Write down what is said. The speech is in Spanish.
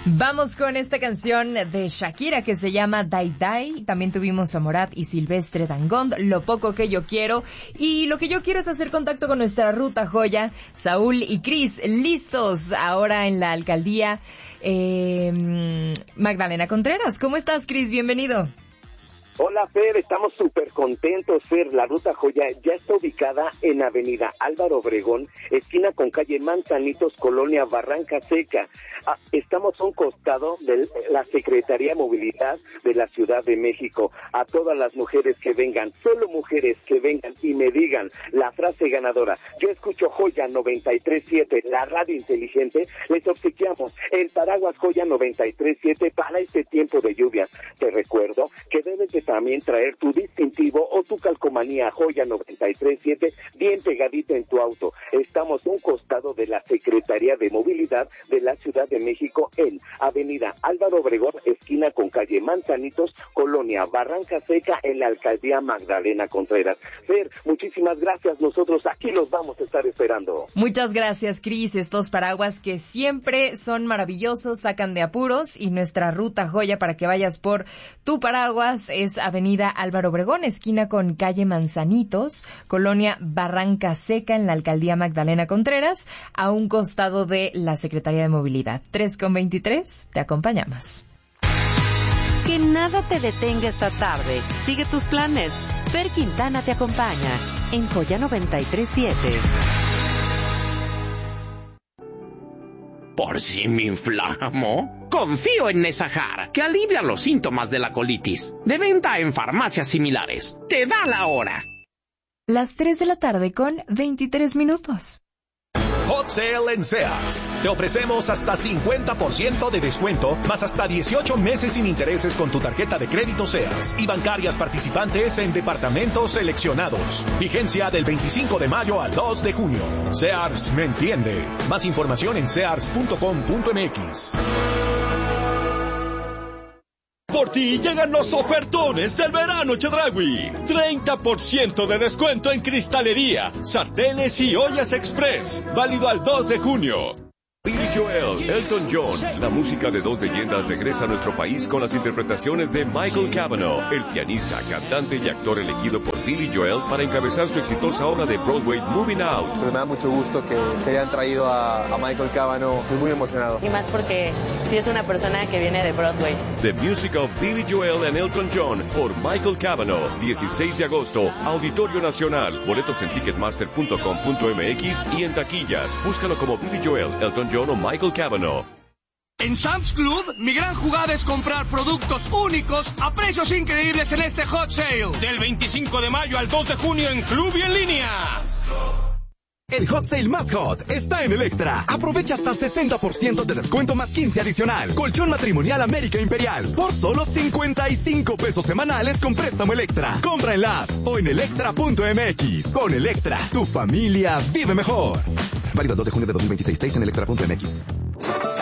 Vamos con esta canción de Shakira que se llama Dai Dai. También tuvimos a Morat y Silvestre Dangond, Lo Poco Que Yo Quiero. Y lo que yo quiero es hacer contacto con nuestra ruta joya, Saúl y Cris, listos ahora en la alcaldía Magdalena Contreras. ¿Cómo estás, Cris? Bienvenido. Hola, Fer, estamos súper contentos, Fer. La Ruta Joya ya está ubicada en Avenida Álvaro Obregón, esquina con calle Manzanitos, Colonia Barranca Seca. Estamos a un costado de la Secretaría de Movilidad de la Ciudad de México. A todas las mujeres que vengan, solo mujeres que vengan y me digan la frase ganadora, yo escucho Joya 93.7, la radio inteligente, les obsequiamos el paraguas Joya 93.7 para este tiempo de lluvias. Te recuerdo que debes de también traer tu distintivo o tu calcomanía Joya 93.7 bien pegadita en tu auto. Estamos a un costado de la Secretaría de Movilidad de la Ciudad de México en Avenida Álvaro Obregón, esquina con calle Manzanitos, Colonia Barranca Seca, en la Alcaldía Magdalena Contreras. Fer, muchísimas gracias. Nosotros aquí los vamos a estar esperando. Muchas gracias, Cris. Estos paraguas que siempre son maravillosos, sacan de apuros, y nuestra ruta joya para que vayas por tu paraguas es Avenida Álvaro Obregón, esquina con calle Manzanitos, Colonia Barranca Seca, en la Alcaldía Magdalena Contreras, a un costado de la Secretaría de Movilidad. 3:23, te acompañamos. Que nada te detenga esta tarde. Sigue tus planes. Fer Quintana te acompaña en Joya 93.7. ¿Por si me inflamo? Confío en Nesajar, que alivia los síntomas de la colitis. De venta en farmacias similares. Te da la hora. Las 3 de la tarde con 23 minutos. Hot Sale en Sears. Te ofrecemos hasta 50% de descuento, más hasta 18 meses sin intereses con tu tarjeta de crédito Sears y bancarias participantes en departamentos seleccionados. Vigencia del 25 de mayo al 2 de junio. Sears me entiende. Más información en sears.com.mx. Por ti llegan los ofertones del verano Chedraui. 30% de descuento en cristalería, sartenes y ollas express. Válido al 2 de junio. Billy Joel, Elton John, la música de dos leyendas regresa a nuestro país con las interpretaciones de Michael Cavanaugh, el pianista, cantante y actor elegido por Billy Joel para encabezar su exitosa obra de Broadway Moving Out. Pues me da mucho gusto que hayan traído a Michael Cavanaugh, estoy muy emocionado. Y más porque sí es una persona que viene de Broadway. The Music of Billy Joel and Elton John por Michael Cavanaugh, 16 de agosto, Auditorio Nacional, boletos en ticketmaster.com.mx y en taquillas. Búscalo como Billy Joel, Elton John o Michael Cavanaugh. En Sam's Club, mi gran jugada es comprar productos únicos a precios increíbles en este Hot Sale. Del 25 de mayo al 2 de junio en Club y en línea. El Hot Sale más hot está en Electra. Aprovecha hasta 60% de descuento más 15 adicional. Colchón matrimonial América Imperial por solo 55 pesos semanales con préstamo Electra. Compra en la app o en electra.mx. Con Electra, tu familia vive mejor. Válido el 2 de junio de 2026. En electra.mx.